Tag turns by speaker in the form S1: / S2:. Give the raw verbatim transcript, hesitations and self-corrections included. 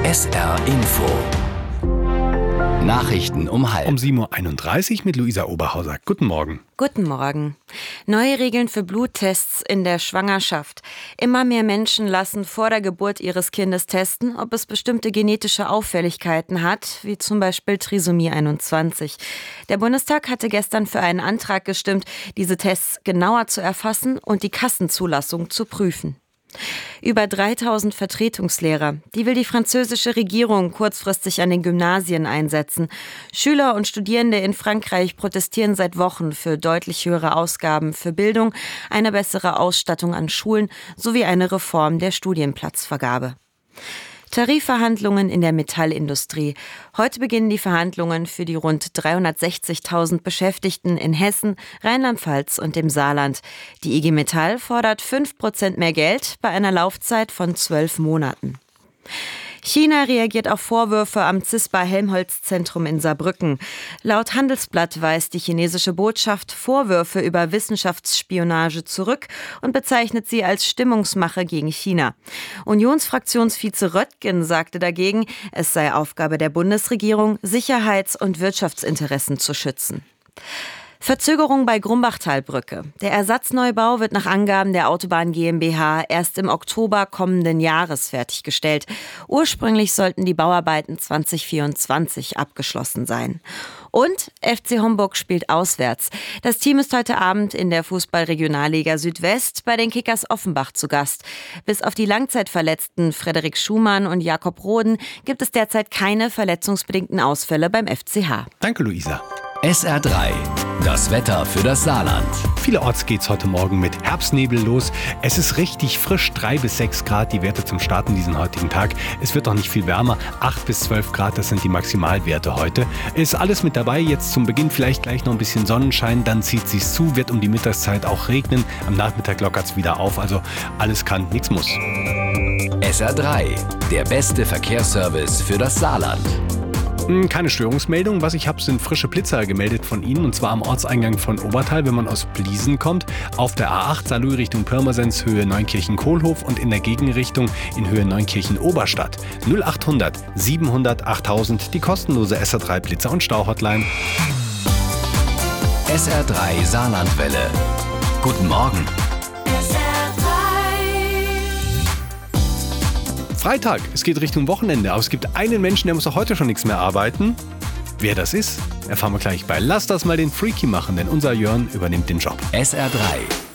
S1: S R Info. Nachrichten um halb.
S2: Um sieben Uhr einunddreißig mit Luisa Oberhauser. Guten Morgen.
S3: Guten Morgen. Neue Regeln für Bluttests in der Schwangerschaft. Immer mehr Menschen lassen vor der Geburt ihres Kindes testen, ob es bestimmte genetische Auffälligkeiten hat, wie zum Beispiel Trisomie einundzwanzig. Der Bundestag hatte gestern für einen Antrag gestimmt, diese Tests genauer zu erfassen und die Kassenzulassung zu prüfen. Über dreitausend Vertretungslehrer, die will die französische Regierung kurzfristig an den Gymnasien einsetzen. Schüler und Studierende in Frankreich protestieren seit Wochen für deutlich höhere Ausgaben für Bildung, eine bessere Ausstattung an Schulen sowie eine Reform der Studienplatzvergabe. Tarifverhandlungen in der Metallindustrie. Heute beginnen die Verhandlungen für die rund dreihundertsechzigtausend Beschäftigten in Hessen, Rheinland-Pfalz und dem Saarland. Die I G Metall fordert fünf Prozent mehr Geld bei einer Laufzeit von zwölf Monaten. China reagiert auf Vorwürfe am CISPA-Helmholtz-Zentrum in Saarbrücken. Laut Handelsblatt weist die chinesische Botschaft Vorwürfe über Wissenschaftsspionage zurück und bezeichnet sie als Stimmungsmache gegen China. Unionsfraktionsvize Röttgen sagte dagegen, es sei Aufgabe der Bundesregierung, Sicherheits- und Wirtschaftsinteressen zu schützen. Verzögerung bei Grumbachtalbrücke. Der Ersatzneubau wird nach Angaben der Autobahn GmbH erst im Oktober kommenden Jahres fertiggestellt. Ursprünglich sollten die Bauarbeiten zwanzig vierundzwanzig abgeschlossen sein. Und F C Homburg spielt auswärts. Das Team ist heute Abend in der Fußball-Regionalliga Südwest bei den Kickers Offenbach zu Gast. Bis auf die Langzeitverletzten Frederik Schumann und Jakob Roden gibt es derzeit keine verletzungsbedingten Ausfälle beim F C H.
S2: Danke, Luisa.
S1: S R drei. Das Wetter für das Saarland.
S2: Vielerorts geht's heute Morgen mit Herbstnebel los. Es ist richtig frisch, drei bis sechs Grad die Werte zum Starten diesen heutigen Tag. Es wird auch nicht viel wärmer, acht bis zwölf Grad, das sind die Maximalwerte heute. Ist alles mit dabei, jetzt zum Beginn vielleicht gleich noch ein bisschen Sonnenschein, dann zieht sich's zu, wird um die Mittagszeit auch regnen. Am Nachmittag lockert's wieder auf, also alles kann, nichts muss.
S1: S R drei. Der beste Verkehrsservice für das Saarland.
S2: Keine Störungsmeldung. Was ich habe, sind frische Blitzer gemeldet von Ihnen, und zwar am Ortseingang von Obertal, wenn man aus Bliesen kommt, auf der A acht Saarlouis Richtung Pirmasens, Höhe Neunkirchen-Kohlhof, und in der Gegenrichtung in Höhe Neunkirchen-Oberstadt. null achthundert siebenhundert achttausend, die kostenlose S R drei Blitzer- und Stau-Hotline.
S1: S R drei Saarlandwelle. Guten Morgen.
S2: Freitag, es geht Richtung Wochenende, aber es gibt einen Menschen, der muss auch heute schon nichts mehr arbeiten. Wer das ist, erfahren wir gleich bei Lass das mal den Freaky machen, denn unser Jörn übernimmt den Job.
S1: S R drei.